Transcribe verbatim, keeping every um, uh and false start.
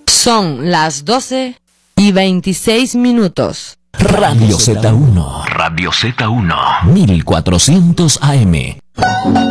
Son las doce y veintiséis minutos. Radio Z uno. Radio Z uno. mil cuatrocientos A M.